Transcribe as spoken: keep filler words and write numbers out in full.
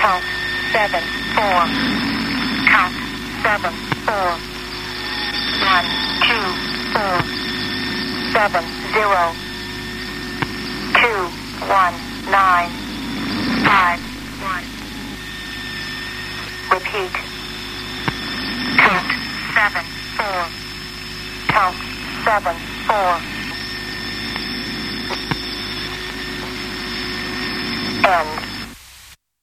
Count seven, four. Count seven, four. One, two, four. Seven, zero. Two, one, nine. Five, one. Repeat. Count seven, four. Count seven, four. End.